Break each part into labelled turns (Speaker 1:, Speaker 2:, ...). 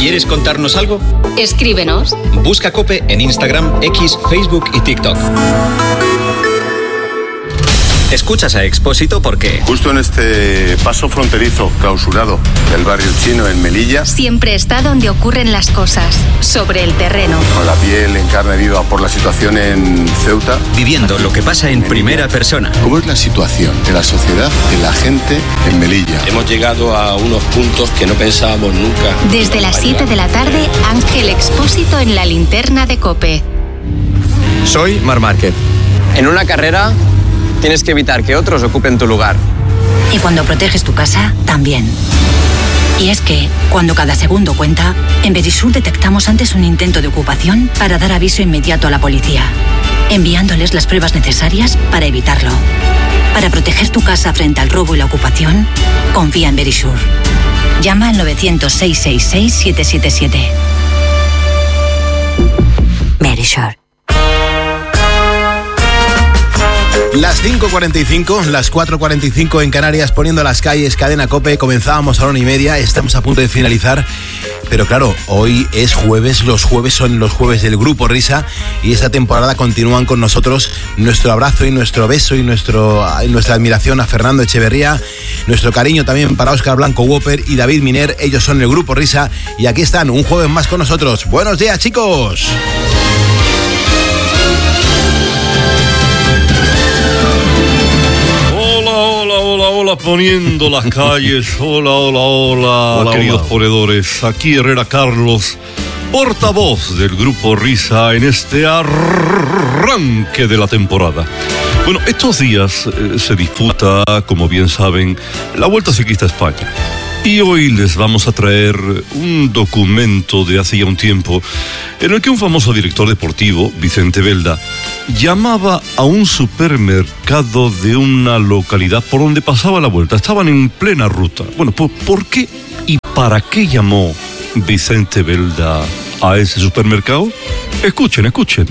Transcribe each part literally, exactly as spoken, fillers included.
Speaker 1: ¿Quieres contarnos algo?
Speaker 2: Escríbenos.
Speaker 1: Busca COPE en Instagram, X, Facebook y TikTok. Escuchas a Expósito porque...
Speaker 3: Justo en este paso fronterizo clausurado del barrio chino en Melilla...
Speaker 2: Siempre está donde ocurren las cosas, sobre el terreno.
Speaker 3: Con la piel en carne viva por la situación en Ceuta.
Speaker 1: Viviendo lo que pasa en primera persona.
Speaker 3: ¿Cómo es la situación de la sociedad, de la gente en Melilla?
Speaker 4: Hemos llegado a unos puntos que no pensábamos nunca.
Speaker 2: Desde las siete de la tarde, Ángel Expósito en la linterna de COPE.
Speaker 5: Soy Marc Márquez.
Speaker 6: En una carrera... tienes que evitar que otros ocupen tu lugar.
Speaker 7: Y cuando proteges tu casa, también. Y es que, cuando cada segundo cuenta, en Verisur detectamos antes un intento de ocupación para dar aviso inmediato a la policía, enviándoles las pruebas necesarias para evitarlo. Para proteger tu casa frente al robo y la ocupación, confía en Verisur. Llama al novecientos, seiscientos sesenta y seis, siete siete siete. Verisur.
Speaker 8: Las cinco cuarenta y cinco, las cuatro cuarenta y cinco en Canarias, poniendo las calles, Cadena COPE. Comenzábamos a la una y media, estamos a punto de finalizar. Pero claro, hoy es jueves, los jueves son los jueves del Grupo Risa y esta temporada continúan con nosotros. Nuestro abrazo y nuestro beso y nuestro, nuestra admiración a Fernando Echeverría, nuestro cariño también para Óscar Blanco Whopper y David Miner. Ellos son el Grupo Risa y aquí están un jueves más con nosotros. ¡Buenos días, chicos!
Speaker 9: Hola, hola, poniendo las calles. Hola, hola, hola, hola queridos hola. ponedores. Aquí Herrera Carlos, portavoz del Grupo Risa en este arranque de la temporada. Bueno, estos días eh, se disputa, como bien saben, la Vuelta Ciclista a España. Y hoy les vamos a traer un documento de hace ya un tiempo en el que un famoso director deportivo, Vicente Belda, llamaba a un supermercado de una localidad por donde pasaba la vuelta. Estaban en plena ruta. Bueno, pues ¿por qué y para qué llamó Vicente Belda a ese supermercado? Escuchen, escuchen.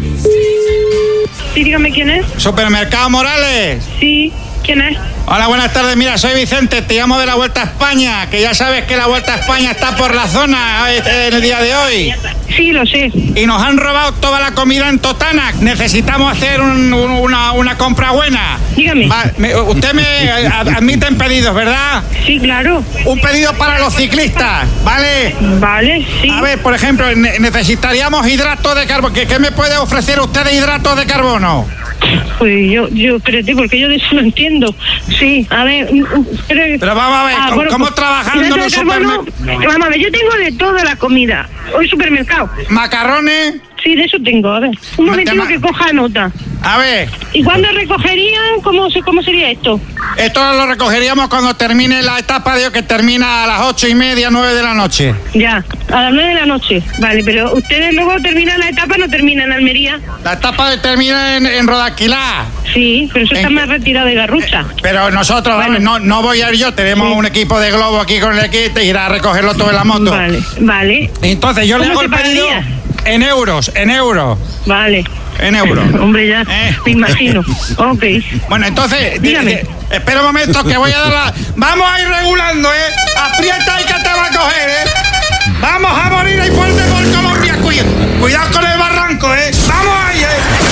Speaker 10: Sí, dígame quién es.
Speaker 11: ¿Supermercado Morales?
Speaker 10: Sí, ¿quién es?
Speaker 11: Hola, buenas tardes. Mira, soy Vicente, te llamo de la Vuelta a España, que ya sabes que la Vuelta a España está por la zona en el día de hoy.
Speaker 10: Sí, lo sé.
Speaker 11: Y nos han robado toda la comida en Totana. Necesitamos hacer un, un, una, una compra buena.
Speaker 10: Dígame.
Speaker 11: Va, me, usted me admiten pedidos, ¿verdad?
Speaker 10: Sí, claro.
Speaker 11: Un pedido para los ciclistas, ¿vale?
Speaker 10: Vale, sí.
Speaker 11: A ver, por ejemplo, ne- necesitaríamos hidratos de carbono. ¿Qué, ¿Qué me puede ofrecer usted de hidratos de carbono?
Speaker 10: Pues yo, yo, espérate, porque yo de eso no entiendo. Sí, a ver, pero,
Speaker 11: pero vamos a ver,
Speaker 10: ah,
Speaker 11: ¿cómo,
Speaker 10: bueno,
Speaker 11: ¿cómo trabajando en un supermercado?
Speaker 10: Vamos a ver, yo tengo de toda la comida. Hoy supermercado.
Speaker 11: ¿Macarrones?
Speaker 10: Sí, de eso tengo, a ver. Un momentito que coja nota.
Speaker 11: A ver.
Speaker 10: ¿Y cuándo recogerían? ¿Cómo, se, cómo sería esto?
Speaker 11: Esto lo recogeríamos cuando termine la etapa de que termina a las ocho y media, nueve de la noche.
Speaker 10: Ya, a las nueve de la noche. Vale, pero ustedes luego terminan la etapa, no terminan en Almería.
Speaker 11: La etapa termina en, en Rodaquilá.
Speaker 10: Sí, pero eso en, está más retirado de Garrucha.
Speaker 11: Eh, pero nosotros, bueno. vale, no, no voy a ir yo, tenemos sí. un equipo de globo aquí con el equipo y irá a recogerlo todo en la moto.
Speaker 10: Vale, vale.
Speaker 11: Entonces yo le hago el pedido en euros, en euros.
Speaker 10: Vale.
Speaker 11: En euros.
Speaker 10: Hombre, ya, eh. te imagino. Ok.
Speaker 11: Bueno, entonces,
Speaker 10: dígame.
Speaker 11: D- d- espera un momento que voy a dar la... Vamos a ir regulando, ¿eh? Aprieta y que te va a coger, ¿eh? Vamos a morir ahí fuerte por Colombia. Cuida, cuidado con el barranco, ¿eh? Vamos ahí,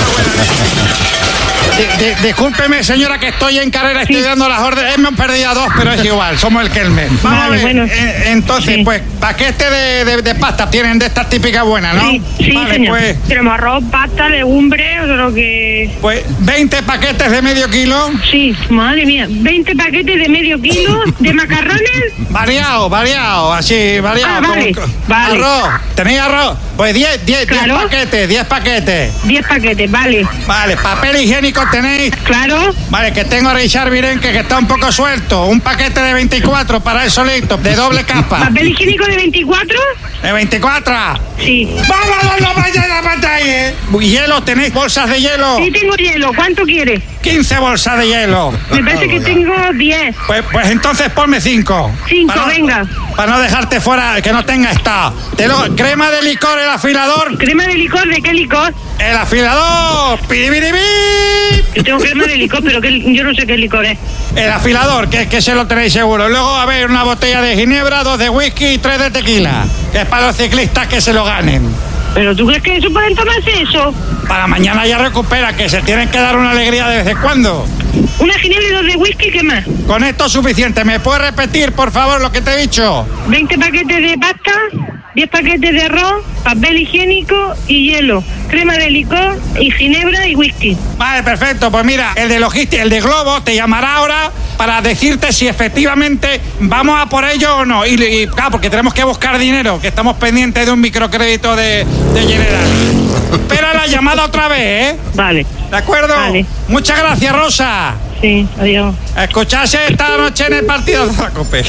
Speaker 11: ¿eh? De, de, discúlpeme, señora, que estoy en carrera, estoy sí. dando las órdenes. Hemos perdido a dos, pero es igual, somos el Kelme. Vamos vale, a ver, bueno. eh, entonces, sí. pues, paquete de, de, de pasta, tienen de estas típicas buenas, ¿no?
Speaker 10: Sí, sí,
Speaker 11: vale,
Speaker 10: señor.
Speaker 11: Pues,
Speaker 10: tenemos arroz, pasta, legumbre, lo que...
Speaker 11: Pues, veinte paquetes de medio kilo.
Speaker 10: Sí, madre mía, veinte paquetes de medio kilo de macarrones.
Speaker 11: Variado, variado, así, variado.
Speaker 10: Ah, vale,
Speaker 11: como,
Speaker 10: vale.
Speaker 11: Arroz, ¿tenéis arroz? Pues diez, diez,
Speaker 10: claro.
Speaker 11: diez paquetes, diez paquetes.
Speaker 10: diez paquetes, vale.
Speaker 11: Vale, papel higiénico tenéis.
Speaker 10: Claro.
Speaker 11: Vale, que tengo a Richard Virenque que está un poco suelto. Un paquete de veinticuatro para el solito, de doble capa.
Speaker 10: ¿Papel higiénico de veinticuatro?
Speaker 11: ¿De veinticuatro?
Speaker 10: Sí.
Speaker 11: ¡Vamos a darlo para allá, para allá! ¿eh? ¿Hielo? ¿Tenéis bolsas de hielo?
Speaker 10: Sí, tengo hielo. ¿Cuánto quieres?
Speaker 11: quince bolsas de hielo.
Speaker 10: Me parece que tengo diez.
Speaker 11: Pues, pues entonces ponme cinco.
Speaker 10: Cinco,
Speaker 11: para no,
Speaker 10: venga.
Speaker 11: Para no dejarte fuera, que no tenga esta. Te lo, crema de licor, el afilador.
Speaker 10: ¿Crema de licor? ¿De qué licor?
Speaker 11: El afilador. ¡Piribiribí!
Speaker 10: Yo tengo crema de licor, pero que, yo no sé qué licor es.
Speaker 11: El afilador, que, que se lo tenéis seguro. Luego, a ver, una botella de ginebra, dos de whisky y tres de tequila. Que es para los ciclistas que se lo ganen.
Speaker 10: ¿Pero tú crees que eso pueden tomarse eso?
Speaker 11: Para mañana ya recupera, que se tienen que dar una alegría de vez en cuando.
Speaker 10: Una ginebra y dos de whisky, ¿qué más?
Speaker 11: Con esto es suficiente. ¿Me puedes repetir, por favor, lo que te he dicho?
Speaker 10: veinte paquetes de pasta, diez paquetes de arroz, papel higiénico y hielo, crema de licor y ginebra y whisky.
Speaker 11: Vale, perfecto. Pues mira, el de logística, el de Globo, te llamará ahora para decirte si efectivamente vamos a por ello o no. Y, y claro, porque tenemos que buscar dinero, que estamos pendientes de un microcrédito de, de General. Espera la llamada otra vez, ¿eh?
Speaker 10: Vale.
Speaker 11: ¿De acuerdo?
Speaker 10: Vale.
Speaker 11: Muchas gracias, Rosa.
Speaker 10: Sí, adiós.
Speaker 11: Escuchase esta noche en el partido de la COPE.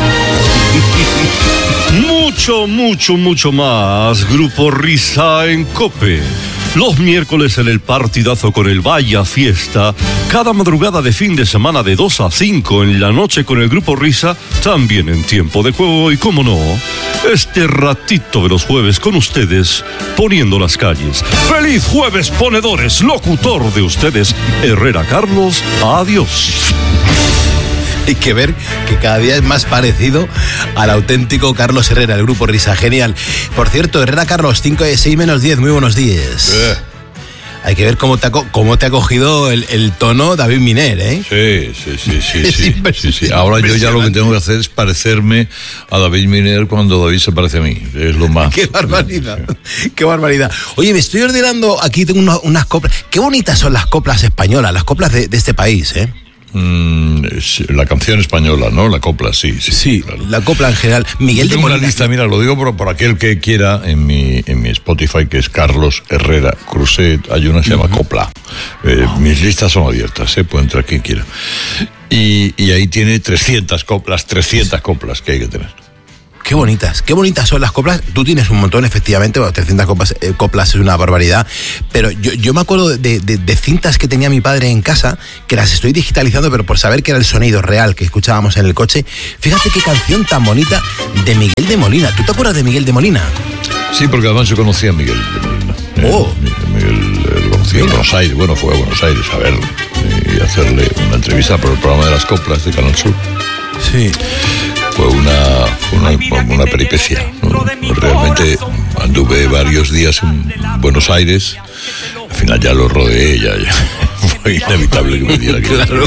Speaker 9: Mucho, mucho, mucho más. Grupo Risa en COPE. Los miércoles en el partidazo con el Vaya Fiesta. Cada madrugada de fin de semana de dos a cinco en la noche con el Grupo Risa. También en tiempo de juego y, cómo no, este ratito de los jueves con ustedes, poniendo las calles. ¡Feliz jueves, ponedores! Locutor de ustedes, Herrera Carlos. Adiós.
Speaker 8: Hay que ver que cada día es más parecido al auténtico Carlos Herrera, el Grupo Risa. Genial. Por cierto, Herrera Carlos, cinco de seis menos diez. Muy buenos días. Eh. Hay que ver cómo te ha, cómo te ha cogido el, el tono David Miner, ¿eh?
Speaker 12: Sí, sí, sí, sí, sí, sí, sí. Ahora yo ya lo que tengo que hacer es parecerme a David Miner cuando David se parece a mí. Es lo más.
Speaker 8: ¡Qué barbaridad! ¡Qué barbaridad! Oye, me estoy ordenando, aquí tengo unas, unas coplas. Qué bonitas son las coplas españolas, las coplas de, de este país, ¿eh?
Speaker 12: Mm, la canción española, ¿no? La copla, sí, sí.
Speaker 8: Sí, claro. La copla en general. Miguel de Molina.
Speaker 12: Una lista, mira, lo digo por, por aquel que quiera, en mi, en mi Spotify, que es Carlos Herrera Cruzet, hay una que se llama uh-huh. Copla. Eh, mis listas son abiertas, ¿eh? Puede entrar quien quiera. Y, y ahí tiene trescientas coplas, trescientas coplas que hay que tener.
Speaker 8: Qué bonitas, qué bonitas son las coplas. Tú tienes un montón, efectivamente, bueno, trescientas coplas, eh, coplas es una barbaridad. Pero yo, yo me acuerdo de, de, de cintas que tenía mi padre en casa, que las estoy digitalizando, pero por saber que era el sonido real que escuchábamos en el coche. Fíjate qué canción tan bonita de Miguel de Molina. ¿Tú te acuerdas de Miguel de Molina?
Speaker 12: Sí, porque además yo conocía a Miguel de Molina.
Speaker 8: Oh.
Speaker 12: Eh, Miguel lo conocía en Buenos Aires. Bueno, fue a Buenos Aires a verlo y hacerle una entrevista por el programa de las coplas de Canal Sur.
Speaker 8: Sí.
Speaker 12: Fue una, fue una, una peripecia, ¿no? Realmente anduve varios días en Buenos Aires. Al final ya lo rodeé, ya, ya. Fue inevitable que me diera que claro.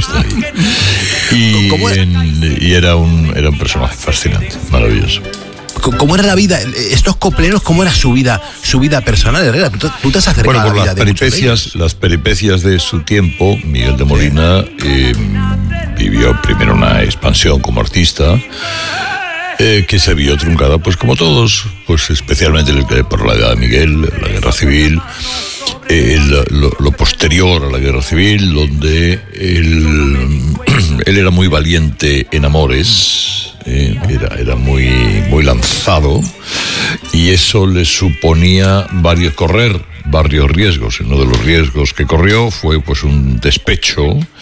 Speaker 12: Y, en, y era un era un personaje fascinante, maravilloso.
Speaker 8: ¿Cómo era la vida? Estos copleros, ¿cómo era su vida, su vida personal, Herrera? ¿Tú, tú te has acercado
Speaker 12: bueno, por
Speaker 8: a la
Speaker 12: las
Speaker 8: vida
Speaker 12: peripecias,
Speaker 8: de
Speaker 12: las peripecias de su tiempo, Miguel de Molina eh, vivió primero una expansión como artista eh, que se vio truncada, pues como todos, pues especialmente por la edad de Miguel, la guerra civil, eh, lo, lo posterior a la guerra civil, donde él, él era muy valiente en amores. Eh, era, era muy, muy lanzado y eso le suponía varios correr varios riesgos. Uno de los riesgos que corrió fue pues un despecho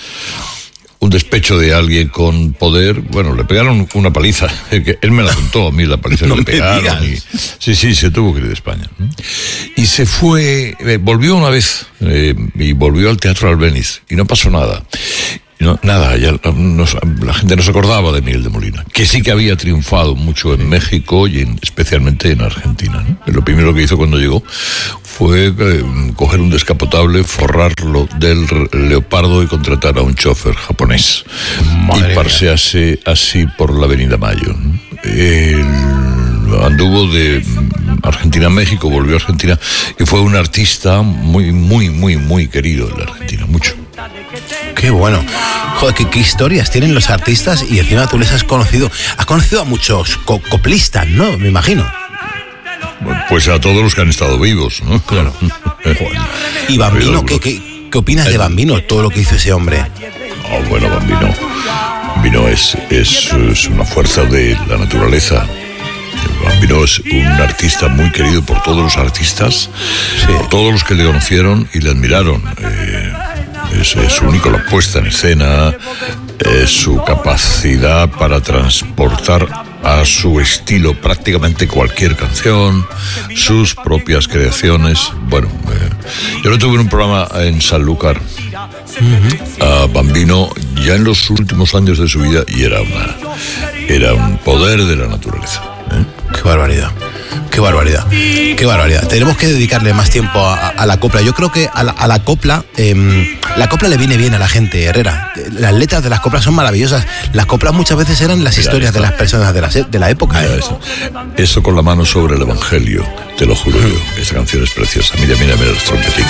Speaker 12: un despecho de alguien con poder. Bueno, le pegaron una paliza, él me la contó a mí, la paliza
Speaker 8: no
Speaker 12: que le pegaron y, sí, sí, se tuvo que ir de España y se fue, eh, volvió una vez eh, y volvió al Teatro Albéniz y no pasó nada. No, nada, ya no, la gente no se acordaba de Miguel de Molina, que sí que había triunfado mucho en México y en, especialmente en Argentina, ¿no? Lo primero que hizo cuando llegó fue eh, coger un descapotable, forrarlo del leopardo y contratar a un chofer japonés. Madre y pasearse así por la Avenida Mayo, ¿no? El, anduvo de Argentina a México, volvió a Argentina y fue un artista muy, muy, muy, muy querido en la Argentina, mucho.
Speaker 8: Qué bueno. Joder, qué, qué historias tienen los artistas y encima tú les has conocido. Has conocido a muchos co- coplistas, ¿no? Me imagino.
Speaker 12: Pues a todos los que han estado vivos, ¿no?
Speaker 8: Claro. Y Bambino, ¿qué, qué, qué opinas de Bambino? Todo lo que hizo ese hombre.
Speaker 12: Oh, bueno, Bambino. Bambino es, es, es una fuerza de la naturaleza. Bambino es un artista muy querido por todos los artistas, sí. Por todos los que le conocieron y le admiraron. Eh, es, es único, la puesta en escena, eh, su capacidad para transportar a su estilo prácticamente cualquier canción, sus propias creaciones. Bueno, eh, yo lo tuve en un programa en Sanlúcar, uh-huh. a Bambino, ya en los últimos años de su vida, y era una era un poder de la naturaleza. ¿eh?
Speaker 8: Qué barbaridad. Qué barbaridad, qué barbaridad. Tenemos que dedicarle más tiempo a, a la copla. Yo creo que a la, a la copla, eh, la copla le viene bien a la gente, Herrera. Las letras de las coplas son maravillosas. Las coplas muchas veces eran las Mira historias esta. de las personas de la, de la época.
Speaker 12: Mira
Speaker 8: ¿eh?
Speaker 12: eso. eso con la mano sobre el Evangelio, te lo juro yo. Esta canción es preciosa. Mira, mira, mira los trompetitos.